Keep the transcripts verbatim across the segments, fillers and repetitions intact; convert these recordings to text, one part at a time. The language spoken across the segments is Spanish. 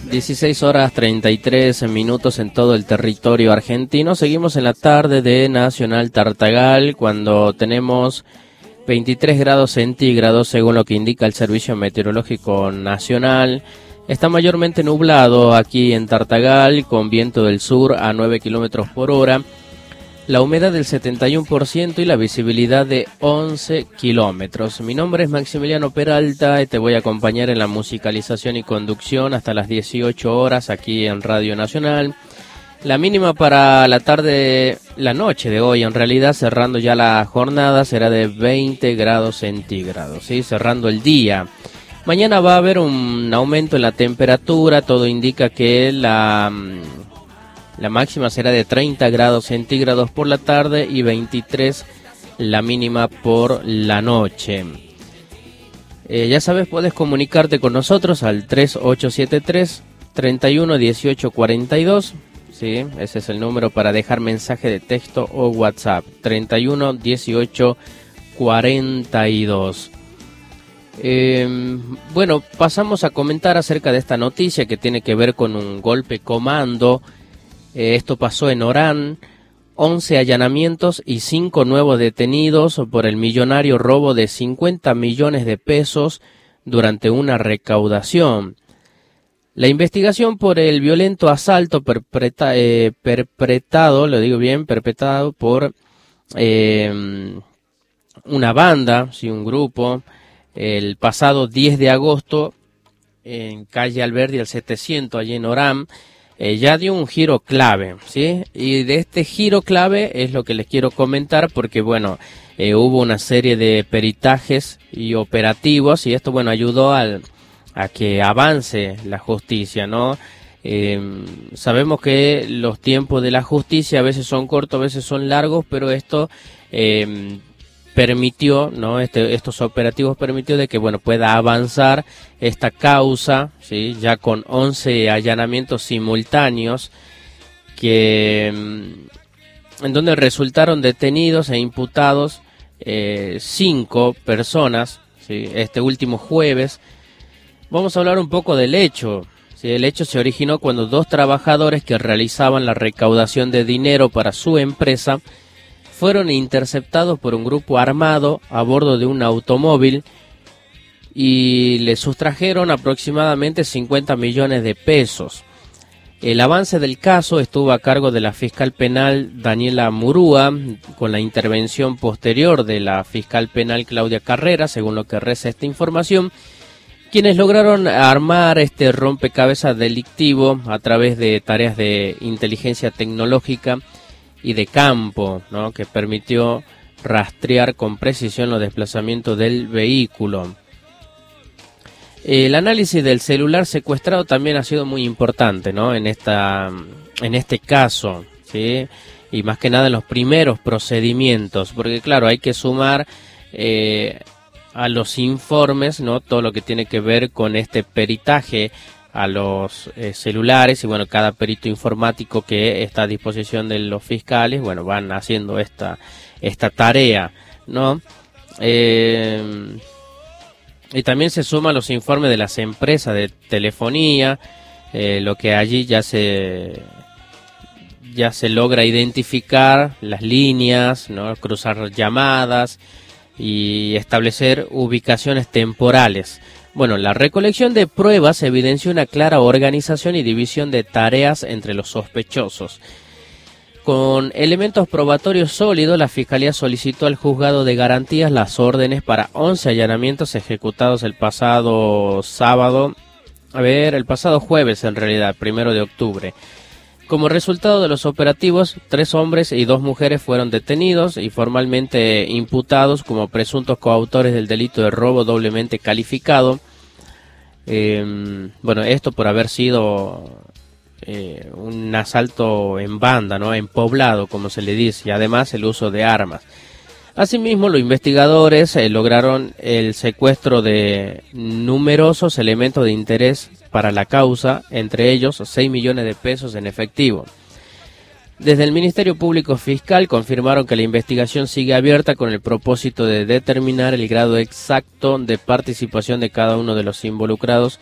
dieciséis horas treinta y tres minutos en todo el territorio argentino. Seguimos en la tarde de Nacional Tartagal cuando tenemos veintitrés grados centígrados según lo que indica el Servicio Meteorológico Nacional. Está mayormente nublado aquí en Tartagal con viento del sur a nueve kilómetros por hora. La humedad del setenta y uno por ciento y la visibilidad de once kilómetros. Mi nombre es Maximiliano Peralta y te voy a acompañar en la musicalización y conducción hasta las dieciocho horas aquí en Radio Nacional. La mínima para la tarde, la noche de hoy, en realidad, cerrando ya la jornada, será de veinte grados centígrados, ¿sí? Cerrando el día. Mañana va a haber un aumento en la temperatura, todo indica que la... La máxima será de treinta grados centígrados por la tarde y veintitrés la mínima por la noche. Eh, ya sabes, puedes comunicarte con nosotros al tres ocho siete tres, treinta y uno, dieciocho cuarenta y dos. Sí, ese es el número para dejar mensaje de texto o WhatsApp. treinta y uno, dieciocho cuarenta y dos. Eh, bueno, pasamos a comentar acerca de esta noticia que tiene que ver con un golpe comando. Eh, esto pasó en Orán, once allanamientos y cinco nuevos detenidos por el millonario robo de cincuenta millones de pesos durante una recaudación. La investigación por el violento asalto perpetra, eh, perpetrado, lo digo bien, perpetrado por eh, una banda, sí, un grupo, el pasado diez de agosto en calle Alberdi, el setecientos, allí en Orán, Eh, ya dio un giro clave, ¿sí? Y de este giro clave es lo que les quiero comentar porque, bueno, eh, hubo una serie de peritajes y operativos y esto, bueno, ayudó al, a que avance la justicia, ¿no? Eh, sabemos que los tiempos de la justicia a veces son cortos, a veces son largos, pero esto eh, permitió, ¿no? Este, estos operativos permitió de que, bueno, pueda avanzar esta causa, ¿sí? Ya con once allanamientos simultáneos que en donde resultaron detenidos e imputados eh, cinco personas, ¿sí? Este último jueves. Vamos a hablar un poco del hecho, ¿sí? El hecho se originó cuando dos trabajadores que realizaban la recaudación de dinero para su empresa fueron interceptados por un grupo armado a bordo de un automóvil y le sustrajeron aproximadamente cincuenta millones de pesos. El avance del caso estuvo a cargo de la fiscal penal Daniela Murúa, con la intervención posterior de la fiscal penal Claudia Carrera, según lo que reza esta información, quienes lograron armar este rompecabezas delictivo a través de tareas de inteligencia tecnológica y de campo, ¿no? Que permitió rastrear con precisión los desplazamientos del vehículo. El análisis del celular secuestrado también ha sido muy importante, ¿no? En esta, en este caso, ¿sí? Y más que nada en los primeros procedimientos, porque claro, hay que sumar eh, a los informes, ¿no? Todo lo que tiene que ver con este peritaje a los eh, celulares y bueno, cada perito informático que está a disposición de los fiscales, bueno, van haciendo esta esta tarea, ¿no? Eh, y también se suman los informes de las empresas de telefonía, eh, lo que allí ya se ya se logra identificar las líneas, ¿no? Cruzar llamadas y establecer ubicaciones temporales. Bueno, la recolección de pruebas evidenció una clara organización y división de tareas entre los sospechosos. Con elementos probatorios sólidos, la Fiscalía solicitó al Juzgado de Garantías las órdenes para once allanamientos ejecutados el pasado sábado, a ver, el pasado jueves en realidad, primero de octubre. Como resultado de los operativos, tres hombres y dos mujeres fueron detenidos y formalmente imputados como presuntos coautores del delito de robo doblemente calificado. Eh, bueno, esto por haber sido eh, un asalto en banda, ¿no? En poblado, como se le dice, y además el uso de armas. Asimismo, los investigadores eh, lograron el secuestro de numerosos elementos de interés para la causa, entre ellos seis millones de pesos en efectivo. Desde el Ministerio Público Fiscal confirmaron que la investigación sigue abierta con el propósito de determinar el grado exacto de participación de cada uno de los involucrados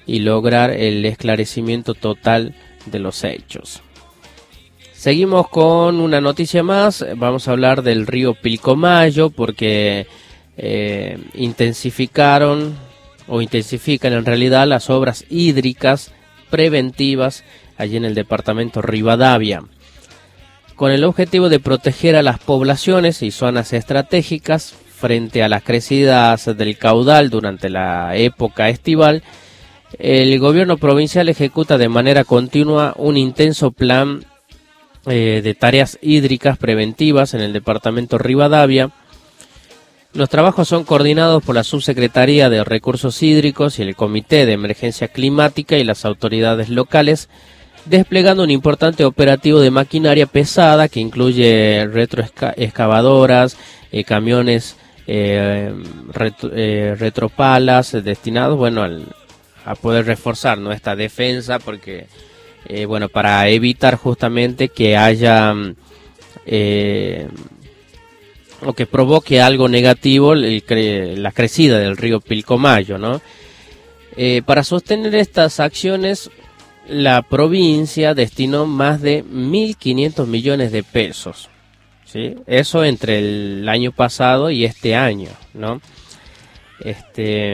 y lograr el esclarecimiento total de los hechos. Seguimos con una noticia más. Vamos a hablar del río Pilcomayo porque eh, intensificaron o intensifican en realidad las obras hídricas preventivas allí en el departamento Rivadavia, con el objetivo de proteger a las poblaciones y zonas estratégicas frente a las crecidas del caudal durante la época estival. El gobierno provincial ejecuta de manera continua un intenso plan eh, de tareas hídricas preventivas en el departamento Rivadavia. Los trabajos son coordinados por la Subsecretaría de Recursos Hídricos y el Comité de Emergencia Climática y las autoridades locales, desplegando un importante operativo de maquinaria pesada que incluye retroexcavadoras, eh, camiones eh, retro, eh, retropalas destinados, bueno, al, a poder reforzar nuestra defensa, porque eh, bueno, para evitar justamente que haya eh, o que provoque algo negativo el cre la crecida del río Pilcomayo, ¿no? Eh, para sostener estas acciones, la provincia destinó más de mil quinientos millones de pesos, ¿sí? Eso entre el año pasado y este año, ¿no? Este,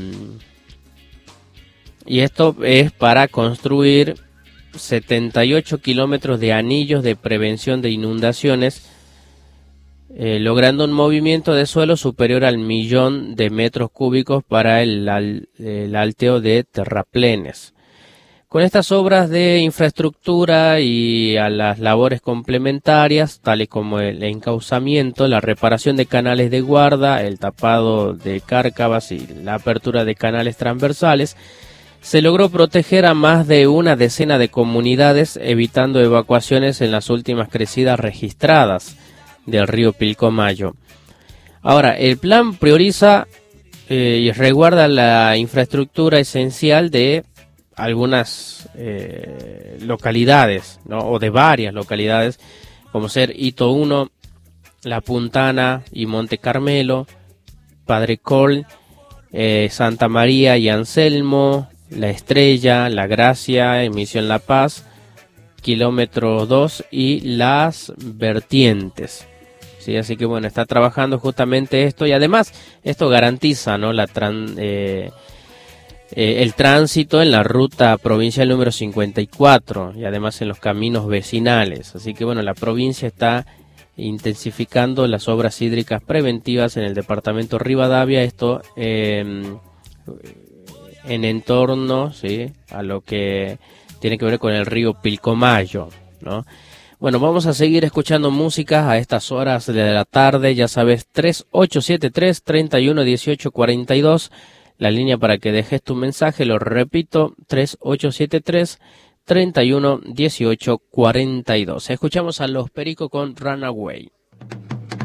y esto es para construir setenta y ocho kilómetros de anillos de prevención de inundaciones, eh, logrando un movimiento de suelo superior al millón de metros cúbicos para el, al, el alteo de terraplenes. Con estas obras de infraestructura y a las labores complementarias, tales como el encauzamiento, la reparación de canales de guarda, el tapado de cárcavas y la apertura de canales transversales, se logró proteger a más de una decena de comunidades, evitando evacuaciones en las últimas crecidas registradas del río Pilcomayo. Ahora, el plan prioriza eh, y resguarda la infraestructura esencial de algunas eh, localidades, ¿no? O de varias localidades, como ser Hito uno, La Puntana y Monte Carmelo, Padre Col, eh, Santa María y Anselmo, La Estrella, La Gracia, Misión La Paz, Kilómetro dos y Las Vertientes. Sí, así que bueno, está trabajando justamente esto, y además esto garantiza, ¿no? la tran, eh, eh, el tránsito en la ruta provincial número cincuenta y cuatro y además en los caminos vecinales. Así que bueno, la provincia está intensificando las obras hídricas preventivas en el departamento Rivadavia, esto eh, en entorno, ¿sí?, a lo que tiene que ver con el río Pilcomayo, ¿no? Bueno, vamos a seguir escuchando música a estas horas de la tarde, ya sabes, tres ocho siete tres, treinta y uno dieciocho cuarenta y dos, la línea para que dejes tu mensaje, lo repito, tres ocho siete tres, treinta y uno dieciocho cuarenta y dos. Escuchamos a Los Pericos con Runaway.